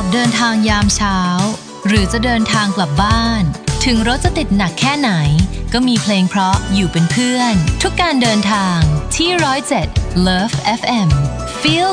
อบเดินทางยามเช้าหรือจะเดินทางกลับบ้านถึงรถจะติดหนักแค่ไหนก็มีเพลงเพราะอยู่เป็นเพื่อนทุกการเดินทางที่107 Love FM Feel